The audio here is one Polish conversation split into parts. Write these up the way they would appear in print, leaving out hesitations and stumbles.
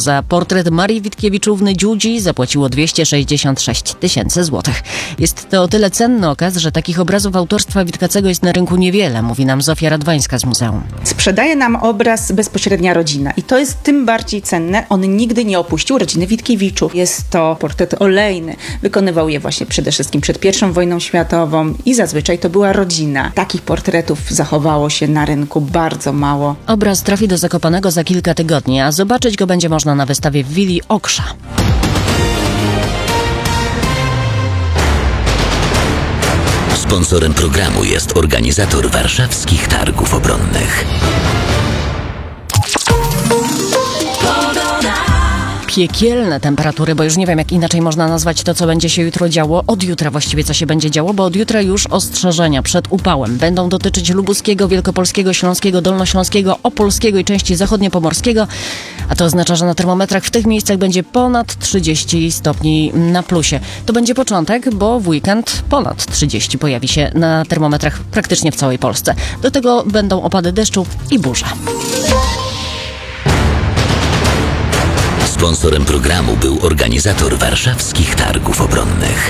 Za portret Marii Witkiewiczowej-Dziudzi zapłaciło 266 000 złotych. Jest to o tyle cenny okaz, że takich obrazów autorstwa Witkacego jest na rynku niewiele, mówi nam Zofia Radwańska z muzeum. Sprzedaje nam obraz bezpośrednia rodzina i to jest tym bardziej cenne. On nigdy nie opuścił rodziny Witkiewiczów. Jest to portret olejny. Wykonywał je właśnie przede wszystkim przed I wojną światową i zazwyczaj to była rodzina. Takich portretów zachowało się na rynku bardzo mało. Obraz trafi do Zakopanego za kilka tygodni, a zobaczyć go będzie można na wystawie w Willi Okrza. Sponsorem programu jest organizator warszawskich targów obronnych. Piekielne temperatury, bo już nie wiem, jak inaczej można nazwać to, co będzie się jutro działo. Od jutra właściwie, co się będzie działo, bo od jutra już ostrzeżenia przed upałem będą dotyczyć lubuskiego, wielkopolskiego, śląskiego, dolnośląskiego, opolskiego i części zachodniopomorskiego. A to oznacza, że na termometrach w tych miejscach będzie ponad 30 stopni na plusie. To będzie początek, bo w weekend ponad 30 pojawi się na termometrach praktycznie w całej Polsce. Do tego będą opady deszczu i burze. Sponsorem programu był organizator warszawskich targów obronnych.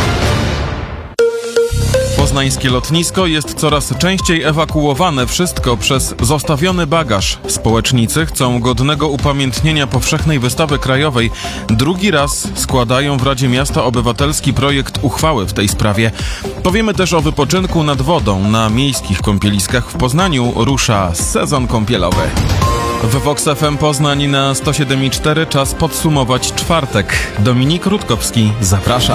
Poznańskie lotnisko jest coraz częściej ewakuowane, wszystko przez zostawiony bagaż. Społecznicy chcą godnego upamiętnienia powszechnej wystawy krajowej. Drugi raz składają w Radzie Miasta obywatelski projekt uchwały w tej sprawie. Powiemy też o wypoczynku nad wodą. Na miejskich kąpieliskach w Poznaniu rusza sezon kąpielowy. W Vox FM Poznań na 107,4 czas podsumować czwartek. Dominik Rutkowski, zapraszam.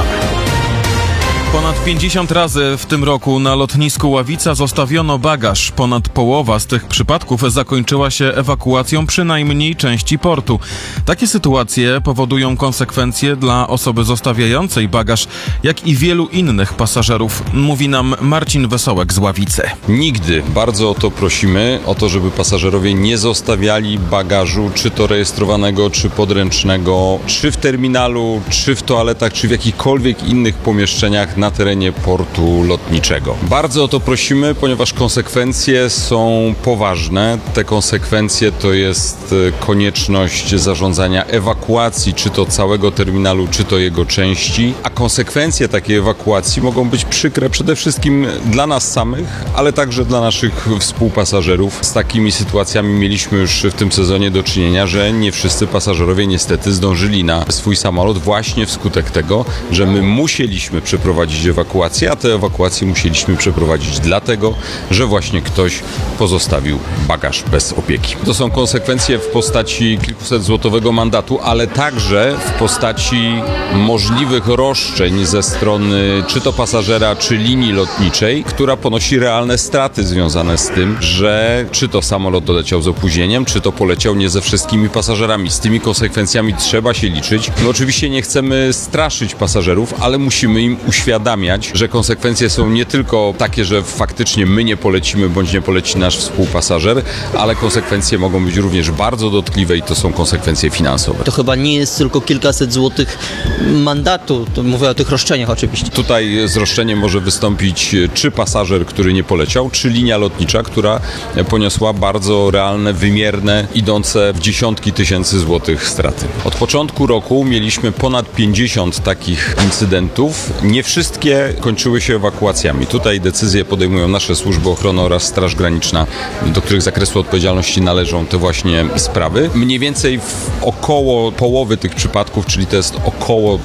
Ponad 50 razy w tym roku na lotnisku Ławica zostawiono bagaż. Ponad połowa z tych przypadków zakończyła się ewakuacją przynajmniej części portu. Takie sytuacje powodują konsekwencje dla osoby zostawiającej bagaż, jak i wielu innych pasażerów, mówi nam Marcin Wesołek z Ławicy. Nigdy bardzo o to prosimy, o to, żeby pasażerowie nie zostawiali bagażu, czy to rejestrowanego, czy podręcznego, czy w terminalu, czy w toaletach, czy w jakichkolwiek innych pomieszczeniach na terenie portu lotniczego. Bardzo o to prosimy, ponieważ konsekwencje są poważne. Te konsekwencje to jest konieczność zarządzania ewakuacji, czy to całego terminalu, czy to jego części. A konsekwencje takiej ewakuacji mogą być przykre przede wszystkim dla nas samych, ale także dla naszych współpasażerów. Z takimi sytuacjami mieliśmy już w tym sezonie do czynienia, że nie wszyscy pasażerowie niestety zdążyli na swój samolot właśnie wskutek tego, że my musieliśmy przeprowadzić ewakuację, a te ewakuacje musieliśmy przeprowadzić dlatego, że właśnie ktoś pozostawił bagaż bez opieki. To są konsekwencje w postaci kilkusetzłotowego mandatu, ale także w postaci możliwych roszczeń ze strony czy to pasażera, czy linii lotniczej, która ponosi realne straty związane z tym, że czy to samolot doleciał z opóźnieniem, czy to poleciał nie ze wszystkimi pasażerami. Z tymi konsekwencjami trzeba się liczyć. My oczywiście nie chcemy straszyć pasażerów, ale musimy im uświadamiać, że konsekwencje są nie tylko takie, że faktycznie my nie polecimy, bądź nie poleci nasz współpasażer, ale konsekwencje mogą być również bardzo dotkliwe i to są konsekwencje finansowe. To chyba nie jest tylko kilkaset złotych mandatu, to mówię o tych roszczeniach oczywiście. Tutaj z roszczeniem może wystąpić czy pasażer, który nie poleciał, czy linia lotnicza, która poniosła bardzo realne, wymierne, idące w dziesiątki tysięcy złotych straty. Od początku roku mieliśmy ponad 50 takich incydentów. Nie wszystkie kończyły się ewakuacjami. Tutaj decyzje podejmują nasze służby ochrony oraz Straż Graniczna, do których zakresu odpowiedzialności należą te właśnie sprawy. Mniej więcej w około połowy tych przypadków, czyli to jest około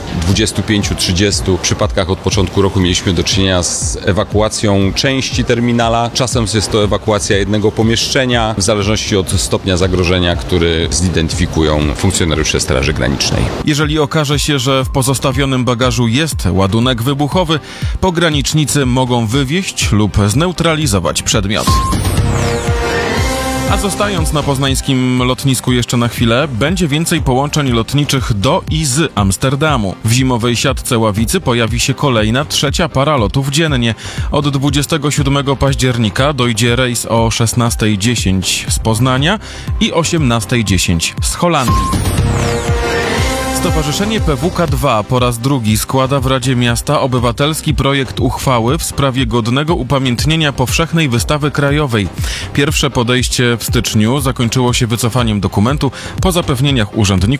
25-30 przypadkach od początku roku mieliśmy do czynienia z ewakuacją części terminala. Czasem jest to ewakuacja jednego pomieszczenia, w zależności od stopnia zagrożenia, który zidentyfikują funkcjonariusze Straży Granicznej. Jeżeli okaże się, że w pozostawionym bagażu jest ładunek wybuchowy, pogranicznicy mogą wywieźć lub zneutralizować przedmiot. A zostając na poznańskim lotnisku jeszcze na chwilę, będzie więcej połączeń lotniczych do i z Amsterdamu. W zimowej siatce Ławicy pojawi się kolejna, trzecia para lotów dziennie. Od 27 października dojdzie rejs o 16:10 z Poznania i 18:10 z Holandii. Stowarzyszenie PWK2 po raz drugi składa w Radzie Miasta obywatelski projekt uchwały w sprawie godnego upamiętnienia powszechnej wystawy krajowej. Pierwsze podejście w styczniu zakończyło się wycofaniem dokumentu po zapewnieniach urzędników